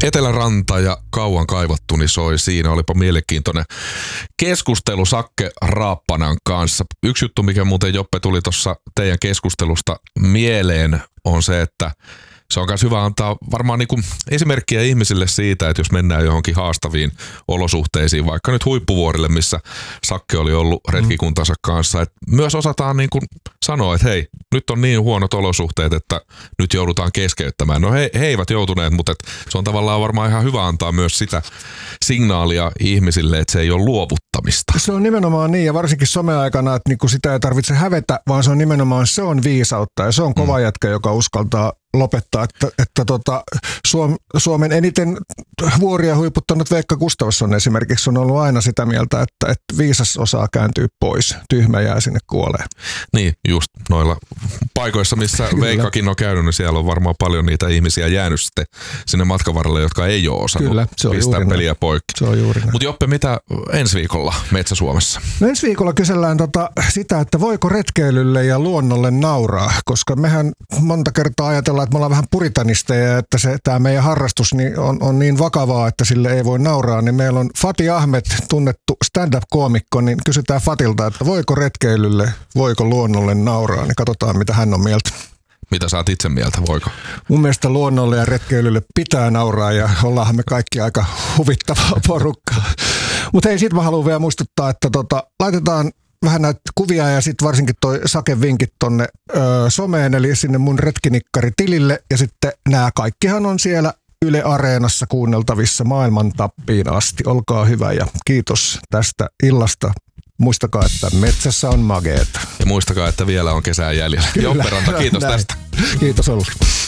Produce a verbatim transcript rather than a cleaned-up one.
Eteläranta ja kauan kaivattuni soi siinä. Olipa mielenkiintoinen keskustelu Sakke Raappanan kanssa. Yksi juttu, mikä muuten Joppe tuli tuossa teidän keskustelusta mieleen, on se, että se on myös hyvä antaa varmaan niin kuin esimerkkiä ihmisille siitä, että jos mennään johonkin haastaviin olosuhteisiin, vaikka nyt Huippuvuorille, missä Sakke oli ollut retkikuntansa kanssa, että myös osataan niin kuin sanoa, että hei, nyt on niin huonot olosuhteet, että nyt joudutaan keskeyttämään. No he, he eivät joutuneet, mutta et se on tavallaan varmaan ihan hyvä antaa myös sitä signaalia ihmisille, että se ei ole luovuttamista. Se on nimenomaan niin, ja varsinkin someaikana, että niinku sitä ei tarvitse hävetä, vaan se on nimenomaan, se on viisautta, ja se on kova mm. jätkä, joka uskaltaa lopettaa, että, että tota, Suom, Suomen eniten vuoria huiputtanut Veikka Gustafsson esimerkiksi on ollut aina sitä mieltä, että, että viisas osaa kääntyä pois, tyhmä jää sinne kuoleen. Niin, just noilla paikoissa, missä Veikkakin on käynyt, niin siellä on varmaan paljon niitä ihmisiä jäänyt sitten sinne matkan varrelle, jotka ei ole osannut Kyllä, se on pistää peliä näin. Poikki. Se on juuri näin. Mutta Joppe, mitä ensi viikolla Metsä-Suomessa? No ensi viikolla kysellään tota, sitä, että voiko retkeilylle ja luonnolle nauraa, koska mehän monta kertaa ajatellaan, että me ollaan vähän puritanisteja, että se, tämä meidän harrastus niin on, on niin vakavaa, että sille ei voi nauraa, niin meillä on Fatih Ahmed, tunnettu stand-up-koomikko, niin kysytään Fatilta, että voiko retkeilylle, voiko luonnolle nauraa, niin katsotaan, mitä hän on mieltä. Mitä sä oot itse mieltä, voiko? Mun mielestä luonnolle ja retkeilylle pitää nauraa ja ollaanhan me kaikki aika huvittavaa porukkaa. Mutta hei, siitä mä haluan vielä muistuttaa, että tota, laitetaan vähän näitä kuvia ja sitten varsinkin toi Saken vinkit tonne ö, someen, eli sinne mun retkinikkari-tilille. Ja sitten nämä kaikkihan on siellä Yle Areenassa kuunneltavissa maailman tappiin asti. Olkaa hyvä ja kiitos tästä illasta. Muistakaa, että metsässä on mageeta. Ja muistakaa, että vielä on kesää jäljellä. Joppe Ranta, kiitos näin. tästä. Kiitos Olli.